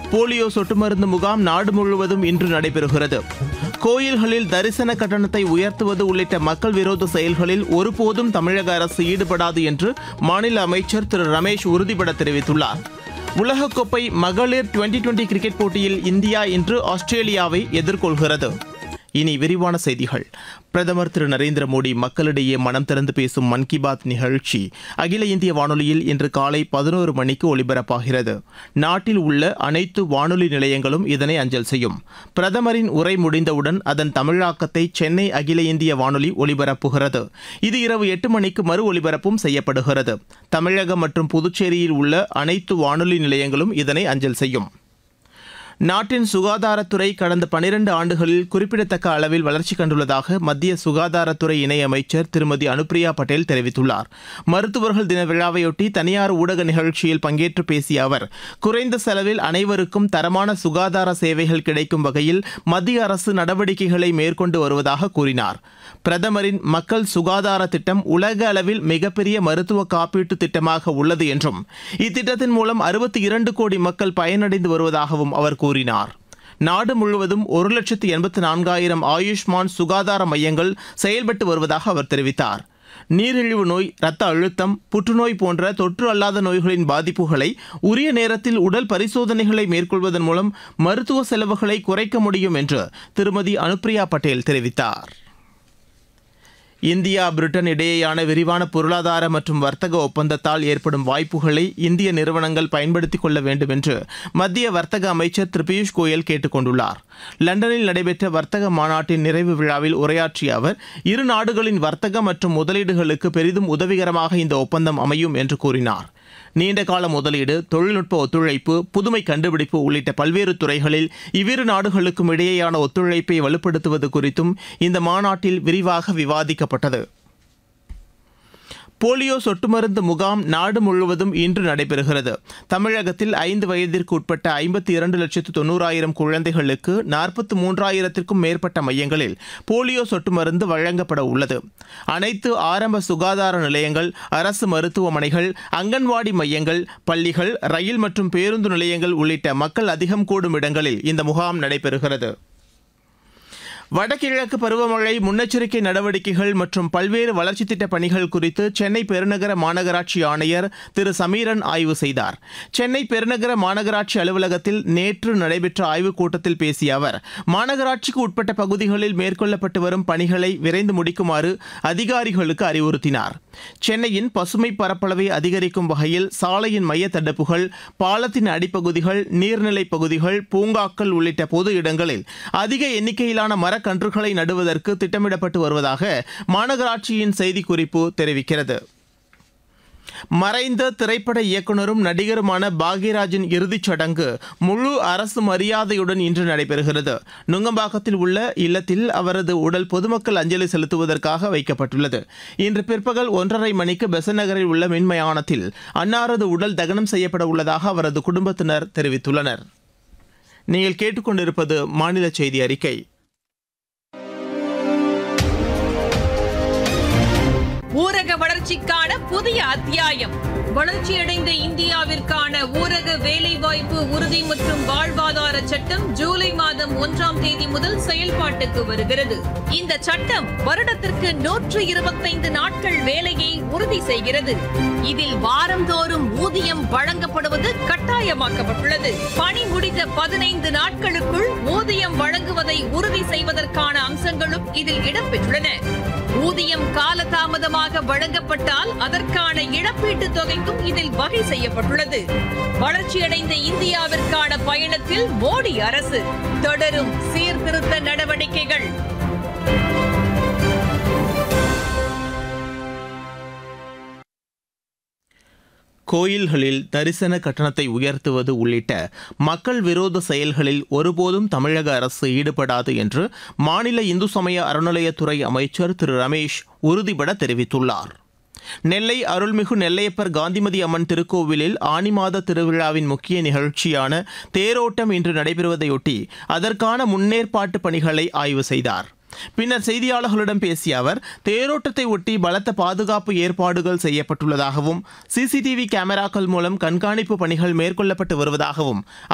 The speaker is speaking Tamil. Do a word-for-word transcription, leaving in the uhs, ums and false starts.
போலியோ சொட்டு மருந்து முகாம் நாடு முழுவதும் இன்று நடைபெறுகிறது. கோயில்களில் தரிசன கட்டணத்தை உயர்த்துவது உள்ளிட்ட மக்கள் விரோத செயல்களில் ஒருபோதும் தமிழக அரசு ஈடுபடாது என்று மாநில அமைச்சர் திரு ரமேஷ் உறுதிபட தெரிவித்துள்ளார். உலகக்கோப்பை மகளிர் டுவெண்டி டுவெண்டி கிரிக்கெட் போட்டியில் இந்தியா இன்று ஆஸ்திரேலியாவை எதிர்கொள்கிறது. இனி விரிவான செய்திகள். பிரதமர் திரு நரேந்திர மோடி மக்களிடையே மனம் திறந்து பேசும் மன் கி பாத் நிகழ்ச்சி அகில இந்திய வானொலியில் இன்று காலை பதினோரு மணிக்கு ஒலிபரப்பாகிறது. நாட்டில் உள்ள அனைத்து வானொலி நிலையங்களும் இதனை அஞ்சல் செய்யும். பிரதமரின் உரை முடிந்தவுடன் அதன் தமிழாக்கத்தை சென்னை அகில இந்திய வானொலி ஒலிபரப்புகிறது. இது இரவு எட்டு மணிக்கு மறு ஒலிபரப்பும் செய்யப்படுகிறது. தமிழகம் மற்றும் புதுச்சேரியில் உள்ள அனைத்து வானொலி நிலையங்களும் இதனை அஞ்சல் செய்யும். நாட்டின் சுகாதாரத்துறை கடந்த பனிரண்டு ஆண்டுகளில் குறிப்பிடத்தக்க அளவில் வளர்ச்சி கண்டுள்ளதாக மத்திய சுகாதாரத்துறை இணையமைச்சர் திருமதி அனுப்பிரியா பட்டேல் தெரிவித்துள்ளார். மருத்துவர்கள் தின விழாவையொட்டி தனியார் ஊடக நிகழ்ச்சியில் பங்கேற்று பேசிய அவர், குறைந்த செலவில் அனைவருக்கும் தரமான சுகாதார சேவைகள் கிடைக்கும் வகையில் மத்திய அரசு நடவடிக்கைகளை மேற்கொண்டு வருவதாக கூறினார். பிரதமரின் மக்கள் சுகாதார திட்டம் உலக அளவில் மிகப்பெரிய மருத்துவ காப்பீட்டு திட்டமாக உள்ளது என்றும், இத்திட்டத்தின் மூலம் அறுபத்தி இரண்டு கோடி மக்கள் பயனடைந்து வருவதாகவும் அவர் கூறினார். நாடு முழுவதும் ஒரு லட்சத்து எண்பத்து நான்காயிரம் ஆயுஷ்மான் சுகாதார மையங்கள் செயல்பட்டு வருவதாக அவர் தெரிவித்தார். நீரிழிவு நோய், இரத்த அழுத்தம், புற்றுநோய் போன்ற தொற்று அல்லாத நோய்களின் பாதிப்புகளை உரிய நேரத்தில் உடல் பரிசோதனைகளை மேற்கொள்வதன் மூலம் மருத்துவ செலவுகளை குறைக்க முடியும் என்று திருமதி அனுப்பிரியா பட்டேல் தெரிவித்தார். இந்தியா பிரிட்டன் இடையேயான விரிவான பொருளாதார மற்றும் வர்த்தக ஒப்பந்தத்தால் ஏற்படும் வாய்ப்புகளை இந்திய நிறுவனங்கள் பயன்படுத்திக் கொள்ள வேண்டும் என்று மத்திய வர்த்தக அமைச்சர் திரு பியூஷ் கோயல் கேட்டுக் கொண்டுள்ளார். லண்டனில் நடைபெற்ற வர்த்தக மாநாட்டின் நிறைவு விழாவில் உரையாற்றிய அவர், இரு நாடுகளின் வர்த்தக மற்றும் முதலீடுகளுக்கு பெரிதும் உதவிகரமாக இந்த ஒப்பந்தம் அமையும் என்று கூறினார். நீண்டகால முதலீடு, தொழில்நுட்ப ஒத்துழைப்பு, புதுமை கண்டுபிடிப்பு உள்ளிட்ட பல்வேறு துறைகளில் இவ்விரு நாடுகளுக்கும் இடையேயான ஒத்துழைப்பை வலுப்படுத்துவது குறித்தும் இந்த மாநாட்டில் விரிவாக விவாதிக்கப்பட்டது. போலியோ சொட்டு மருந்து முகாம் நாடு முழுவதும் இன்று நடைபெறுகிறது. தமிழகத்தில் ஐந்து வயதிற்கு உட்பட்ட ஐம்பத்தி இரண்டு லட்சத்து தொண்ணூறாயிரம் குழந்தைகளுக்கு நாற்பத்தி மூன்றாயிரத்திற்கும் மேற்பட்ட மையங்களில் போலியோ சொட்டு மருந்து வழங்கப்பட உள்ளது. அனைத்து ஆரம்ப சுகாதார நிலையங்கள், அரசு மருத்துவமனைகள், அங்கன்வாடி மையங்கள், பள்ளிகள், ரயில் மற்றும் பேருந்து நிலையங்கள் உள்ளிட்ட மக்கள் அதிகம் கூடும் இடங்களில் இந்த முகாம் நடைபெறுகிறது. வடகிழக்கு பருவமழை முன்னெச்சரிக்கை நடவடிக்கைகள் மற்றும் பல்வேறு வளர்ச்சித் திட்டப் பணிகள் குறித்து சென்னை பெருநகர மாநகராட்சி ஆணையர் திரு சமீரன் ஆய்வு செய்தார். சென்னை பெருநகர மாநகராட்சி அலுவலகத்தில் நேற்று நடைபெற்ற ஆய்வுக் கூட்டத்தில் பேசிய அவர், மாநகராட்சிக்கு உட்பட்ட பகுதிகளில் மேற்கொள்ளப்பட்டு வரும் பணிகளை விரைந்து முடிக்குமாறு அதிகாரிகளுக்கு அறிவுறுத்தினார். சென்னையின் பசுமை பரப்பளவை அதிகரிக்கும் வகையில் சாலையின் மைய தடுப்புகள், பாலத்தின் அடிப்பகுதிகள், நீர்நிலைப் பகுதிகள், பூங்காக்கள் உள்ளிட்ட பொது இடங்களில் அதிக எண்ணிக்கையிலான மரக்கன்றுகளை நடுவதற்கு திட்டமிடப்பட்டு வருவதாக மாநகராட்சியின் செய்திக்குறிப்பு தெரிவிக்கிறது. மறைந்த திரைப்பட இயக்குநரும் நடிகருமான பாக்யராஜின் இறுதிச் சடங்கு முழு அரசு மரியாதையுடன் இன்று நடைபெறுகிறது. நுங்கம்பாக்கத்தில் உள்ள இல்லத்தில் அவரது உடல் பொதுமக்கள் அஞ்சலி செலுத்துவதற்காக வைக்கப்பட்டுள்ளது. இன்று பிற்பகல் ஒன்றரை மணிக்கு பெசன்ட் நகரில் உள்ள மின்மயானத்தில் அன்னாரது உடல் தகனம் செய்யப்பட உள்ளதாக அவரது குடும்பத்தினர் தெரிவித்துள்ளனர். நீங்கள் கேட்டுக்கொண்டிருப்பது மாநில செய்தி அறிக்கை. ஊரக வளர்ச்சிக்கான புதிய அத்தியாயம். வளர்ச்சியடைந்த இந்தியாவிற்கான ஊரக வேலைவாய்ப்பு உறுதி மற்றும் வாழ்வாதார சட்டம் ஜூலை மாதம் ஒன்றாம் தேதி முதல் செயல்பாட்டுக்கு வருகிறது. இந்த சட்டம் வருடத்திற்கு நூற்று இருபத்தைந்து நாட்கள் வேலையை உறுதி செய்கிறது. இதில் வாரந்தோறும் ஊதியம் வழங்கப்படுவது கட்டாயமாக்கப்பட்டுள்ளது. பணி முடிந்த பதினைந்து நாட்களுக்குள் ஊதியம் வழங்குவதை உறுதி செய்வதற்கான அம்சங்களும் இதில் இடம்பெற்றுள்ளன. ஊதியம் காலதாமதமாக வழங்கப்பட்டால் அதற்கான இழப்பீட்டுத் தொகைக்கும் இதில் வகை செய்யப்பட்டுள்ளது. வளர்ச்சியடைந்த இந்தியாவிற்கான பயணத்தில் மோடி அரசு தொடரும் சீர்திருத்த நடவடிக்கைகள். கோயில்களில் தரிசன கட்டணத்தை உயர்த்துவது உள்ளிட்ட மக்கள் விரோத செயல்களில் ஒருபோதும் தமிழக அரசு ஈடுபடாது என்று மாநில இந்து சமய அறநிலையத்துறை அமைச்சர் திரு ரமேஷ் உறுதிபட தெரிவித்துள்ளார். நெல்லை அருள்மிகு நெல்லையப்பர் காந்திமதி அம்மன் திருக்கோவிலில் ஆனி மாத திருவிழாவின் முக்கிய நிகழ்ச்சியான தேரோட்டம் இன்று நடைபெறுவதையொட்டி அதற்கான முன்னேற்பாட்டு பணிகளை ஆய்வு செய்தார். பின்னர் செய்தியாளர்களிடம் பேசிய அவர், தேரோட்டத்தை ஒட்டி பலத்த பாதுகாப்பு ஏற்பாடுகள் செய்யப்பட்டுள்ளதாகவும் சிசிடிவி கேமராக்கள் மூலம் கண்காணிப்பு பணிகள் மேற்கொள்ளப்பட்டு வருவதாகவும்